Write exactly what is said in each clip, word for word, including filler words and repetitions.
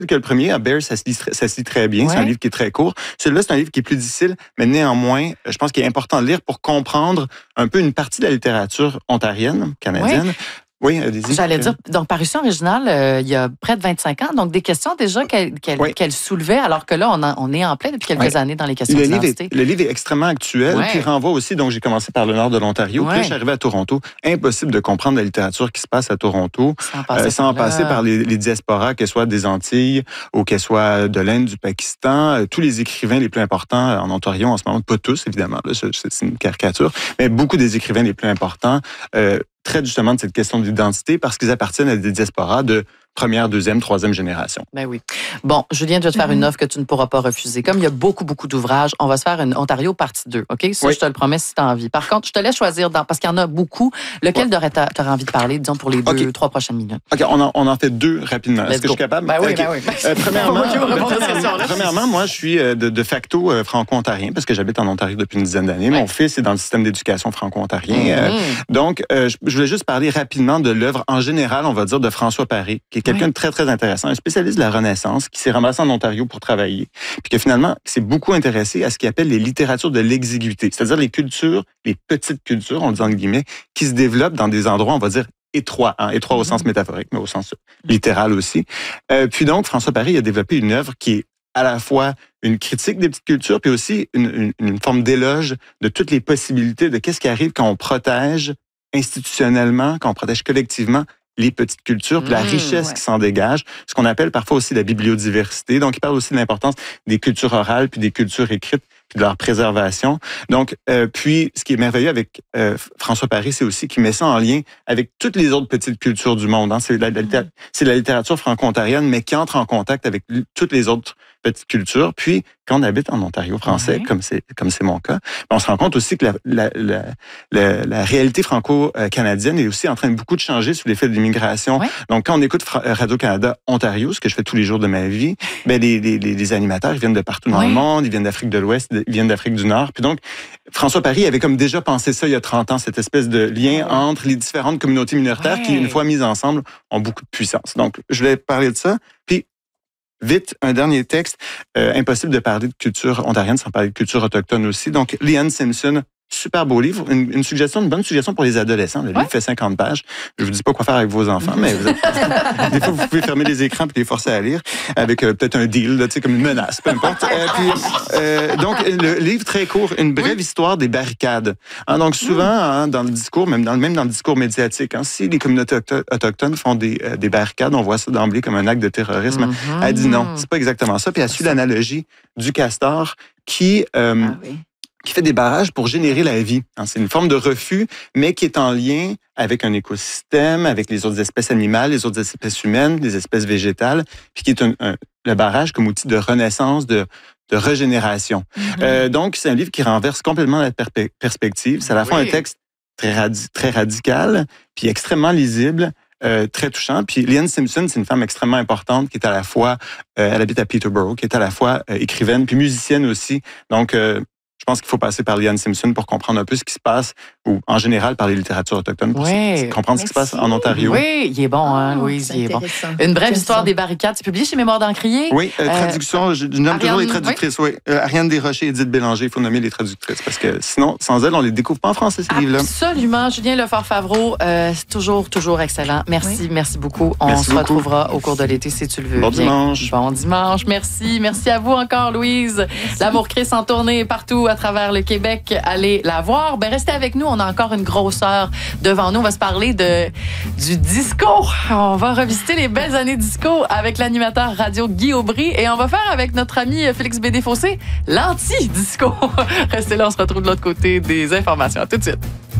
que le premier, A Bear, ça se lit, ça se lit très bien. Ouais. C'est un livre qui est très court. Celui-là, c'est un livre qui est plus difficile, mais néanmoins, je pense qu'il est important de lire pour comprendre un peu une partie de la littérature ontarienne, canadienne. Ouais. Oui, allez-y. J'allais dire, donc, parution originale, euh, il y a près de vingt-cinq ans, donc des questions déjà qu'elle, qu'elle, oui. qu'elle soulevait, alors que là, on, en, on est en plein depuis quelques oui. années dans les questions le d'identité. Livre est, le livre est extrêmement actuel, oui. puis renvoie aussi, donc j'ai commencé par le nord de l'Ontario, oui. puis là, je suis arrivé à Toronto. Impossible de comprendre la littérature qui se passe à Toronto, sans passer, euh, sans par, passer par les, les diasporas, qu'elles soient des Antilles ou qu'elles soient de l'Inde, du Pakistan. Euh, tous les écrivains les plus importants en Ontario en ce moment, pas tous, évidemment, là, c'est, c'est une caricature, mais beaucoup des écrivains les plus importants euh, traitent justement de cette question d'identité parce qu'ils appartiennent à des diasporas de première, deuxième, troisième génération. Ben oui. Bon, Julien, je vais te faire une offre que tu ne pourras pas refuser. Comme il y a beaucoup, beaucoup d'ouvrages, on va se faire une Ontario partie deux, OK? Ça, oui. je te le promets si tu as envie. Par contre, je te laisse choisir, dans, parce qu'il y en a beaucoup, lequel ouais. tu aurais envie de parler, disons, pour les deux, okay. trois prochaines minutes. OK, on en, on en fait deux rapidement. Let's Est-ce que go. je suis capable? Ben oui, okay. ben oui. Euh, premièrement, premièrement, premièrement, moi, je suis de, de facto euh, franco-ontarien parce que j'habite en Ontario depuis une dizaine d'années. Ouais. Mon fils est dans le système d'éducation franco-ontarien. Mm-hmm. Euh, donc, euh, je, je voulais juste parler rapidement de l'œuvre en général, on va dire, de François Paré, qui est quelqu'un ouais. de très, très intéressant. Un spécialiste de la Renaissance qui s'est ramassé en Ontario pour travailler, puis que finalement s'est beaucoup intéressé à ce qu'il appelle les littératures de l'exiguïté, c'est-à-dire les cultures, les petites cultures, on le dit en guillemets, qui se développent dans des endroits, on va dire, étroits, hein, étroits au sens métaphorique, mais au sens littéral aussi. Euh, puis donc, François Paré a développé une œuvre qui est à la fois une critique des petites cultures, puis aussi une, une, une forme d'éloge de toutes les possibilités de qu'est-ce qui arrive quand on protège institutionnellement, quand on protège collectivement les petites cultures, puis la richesse mmh, ouais. qui s'en dégage, ce qu'on appelle parfois aussi la bibliodiversité. Donc, il parle aussi de l'importance des cultures orales puis des cultures écrites puis de leur préservation. Donc, euh, puis, ce qui est merveilleux avec euh, François Paré, c'est aussi qu'il met ça en lien avec toutes les autres petites cultures du monde. Hein. C'est, la, la, mmh. c'est la littérature franco-ontarienne, mais qui entre en contact avec toutes les autres petites cultures. Puis, quand on habite en Ontario français, mmh. comme c'est comme c'est mon cas, on se rend compte aussi que la, la, la, la, la réalité franco-canadienne est aussi en train de beaucoup de changer sous l'effet de l'immigration. Oui. Donc, quand on écoute Radio-Canada Ontario, ce que je fais tous les jours de ma vie, ben les, les, les animateurs, ils viennent de partout dans oui. le monde, ils viennent d'Afrique de l'Ouest, ils viennent d'Afrique du Nord. Puis donc, François Paré avait comme déjà pensé ça il y a trente ans, cette espèce de lien oui. entre les différentes communautés minoritaires oui. qui, une fois mises ensemble, ont beaucoup de puissance. Donc, je voulais parler de ça. Puis, vite, un dernier texte. Euh, impossible de parler de culture ontarienne sans parler de culture autochtone aussi. Donc, Leanne Simpson, super beau livre. Une, une suggestion, une bonne suggestion pour les adolescents. Le ouais. livre fait cinquante pages. Je vous dis pas quoi faire avec vos enfants, mais vous êtes, des fois, vous pouvez fermer les écrans et les forcer à lire avec euh, peut-être un deal, là, tu sais, comme une menace, peu importe. Euh, puis, euh, donc, le livre très court, une brève oui. histoire des barricades. Hein, donc, souvent, hein, dans le discours, même dans, même dans le discours médiatique, hein, si les communautés autochtones font des, euh, des barricades, on voit ça d'emblée comme un acte de terrorisme. Mm-hmm. Elle dit non, c'est pas exactement ça. Puis elle suit l'analogie du castor qui... Euh, ah, oui. qui fait des barrages pour générer la vie. C'est une forme de refus, mais qui est en lien avec un écosystème, avec les autres espèces animales, les autres espèces humaines, les espèces végétales, puis qui est un, un, le barrage comme outil de renaissance, de, de régénération. Mm-hmm. Euh, donc, c'est un livre qui renverse complètement la per- perspective. C'est à la fois oui. un texte très, radi- très radical, puis extrêmement lisible, Euh, très touchant. Puis Leanne Simpson, c'est une femme extrêmement importante qui est à la fois, euh, elle habite à Peterborough, qui est à la fois euh, écrivaine puis musicienne aussi. Donc, euh, je pense qu'il faut passer par Leanne Simpson pour comprendre un peu ce qui se passe, ou en général par les littératures autochtones, pour oui, comprendre merci. ce qui se passe en Ontario. Oui, il est bon, hein, oh, Louise, il est bon. Une brève histoire ça. des barricades, c'est publié chez Mémoire d'Encrier. Oui, euh, traduction, euh, je nomme Ariane, toujours les traductrices, oui. oui. Euh, Ariane Desrochers et Edith Bélanger, il faut nommer les traductrices, parce que sinon, sans elles, on les découvre pas en français, ces livres-là. Absolument. Julien Lefort-Favreau, euh, c'est toujours, toujours excellent. Merci, oui. merci beaucoup. On merci se beaucoup. retrouvera au cours de l'été, si tu le veux. Bon bien. dimanche. Bon dimanche, merci. Merci à vous encore, Louise. Merci. L'Amour Christ en tournée partout à travers le Québec. Allez la voir. Ben, restez avec nous. On a encore une grosse heure devant nous. On va se parler de, du disco. On va revisiter les belles années disco avec l'animateur radio Guy Aubry et on va faire avec notre ami Félix Bédé-Fossé l'anti-disco. Restez là, on se retrouve de l'autre côté des informations. À tout de suite.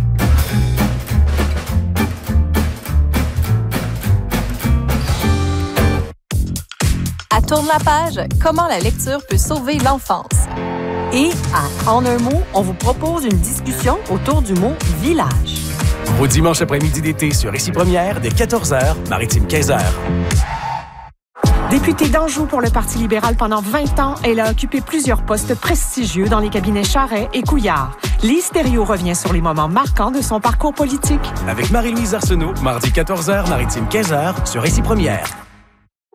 À Tourne la page, comment la lecture peut sauver l'enfance. Et à En un mot, on vous propose une discussion autour du mot « village ». Au dimanche après-midi d'été sur Ici Première, dès quatorze heures, Maritime quinze heures. Députée d'Anjou pour le Parti libéral pendant vingt ans, elle a occupé plusieurs postes prestigieux dans les cabinets Charest et Couillard. Lise Thériault revient sur les moments marquants de son parcours politique. Avec Marie-Louise Arsenault, mardi quatorze heures, Maritime quinze heures, sur Ici Première.